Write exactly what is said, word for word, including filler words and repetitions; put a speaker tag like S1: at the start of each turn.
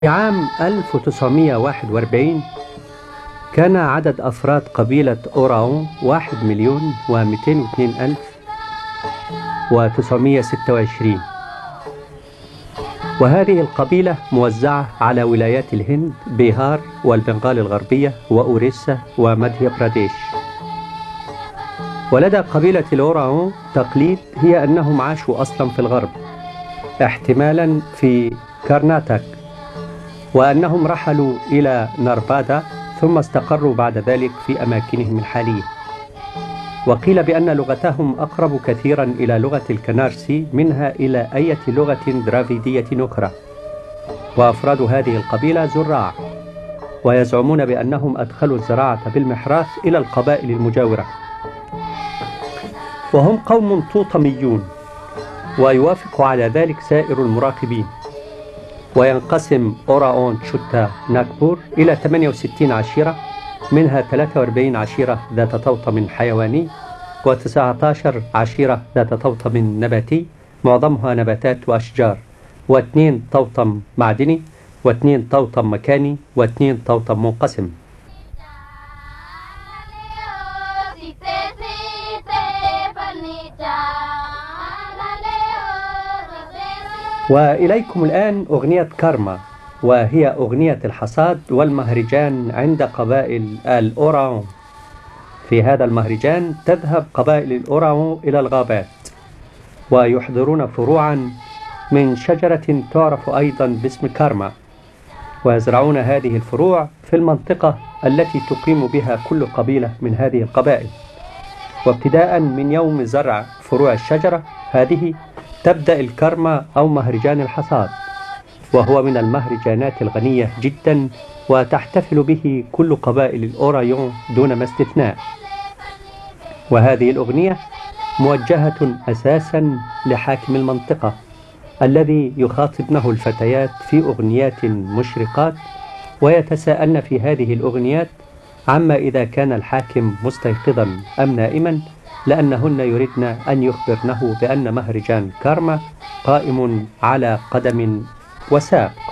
S1: في عام ألف وتسعمائة وواحد وأربعين كان عدد أفراد قبيلة أوراون واحد مليون ومئتين واثنين ألف وتسعمائة وستة وعشرين، وهذه القبيلة موزعة على ولايات الهند، بيهار والبنغال الغربية وأوريسا ومادهيا براديش. ولدى قبيلة الأوراون تقليد هي أنهم عاشوا أصلا في الغرب، احتمالا في كارناتاك، وأنهم رحلوا إلى نرفادا ثم استقروا بعد ذلك في أماكنهم الحالية. وقيل بأن لغتهم أقرب كثيرا إلى لغة الكنارسي منها إلى أي لغة درافيدية أخرى. وأفراد هذه القبيلة زراع، ويزعمون بأنهم أدخلوا الزراعة بالمحراث إلى القبائل المجاورة، وهم قوم توطميون، ويوافق على ذلك سائر المراقبين. وينقسم أوراون تشوتا ناكبور إلى ثمانية وستين عشيرة، منها ثلاثة وأربعين عشيرة ذات توطم حيواني وتسعة عشر عشيرة ذات توطم نباتي معظمها نباتات وأشجار، واثنين توطم معدني، واثنين توطم مكاني، واثنين توطم منقسم. وإليكم الآن أغنية كارما، وهي أغنية الحصاد والمهرجان عند قبائل الأوراون. في هذا المهرجان تذهب قبائل الأوراون إلى الغابات ويحضرون فروعا من شجرة تعرف أيضا باسم كارما، ويزرعون هذه الفروع في المنطقة التي تقيم بها كل قبيلة من هذه القبائل. وابتداء من يوم زرع فروع الشجرة هذه تبدأ الكارما أو مهرجان الحصاد، وهو من المهرجانات الغنية جدا، وتحتفل به كل قبائل الأورايون دون ما استثناء. وهذه الأغنية موجهة أساسا لحاكم المنطقة الذي يخاطبنه الفتيات في أغنيات مشرقات، ويتساءلن في هذه الأغنيات عما إذا كان الحاكم مستيقظا أم نائما، لأنهن يردن أن يخبرنه بأن مهرجان كارما قائم على قدم وساق.